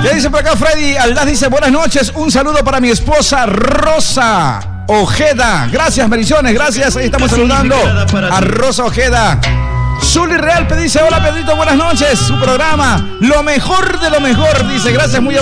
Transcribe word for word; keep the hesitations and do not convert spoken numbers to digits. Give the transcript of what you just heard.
¿Qué dice por acá Freddy Aldaz? Dice, buenas noches, un saludo para mi esposa Rosa Ojeda. Gracias, bendiciones, gracias. Ahí estamos saludando a Rosa Ojeda. Zuli Real dice, hola Pedrito, buenas noches. Su programa, lo mejor de lo mejor. Dice, gracias, muy